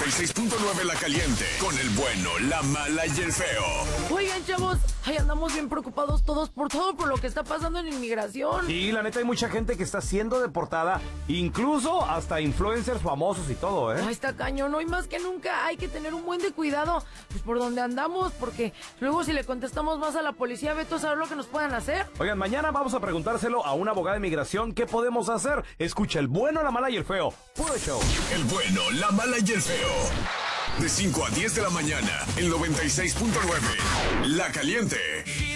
96.9 La Caliente, con el bueno, la mala y el feo. Oigan, chavos, andamos bien preocupados todos por lo que está pasando en inmigración. Y la neta hay mucha gente que está siendo deportada, incluso hasta influencers famosos y todo, ¿eh? Ay, está cañón, hoy más que nunca hay que tener un buen de cuidado, pues por donde andamos, porque luego si le contestamos más a la policía, Beto, a saber lo que nos puedan hacer. Oigan, mañana vamos a preguntárselo a una abogada de inmigración, ¿qué podemos hacer? Escucha el bueno, la mala y el feo. Puro show. El bueno, la mala y el feo. De 5 a 10 de la mañana, en 96.9 La Caliente.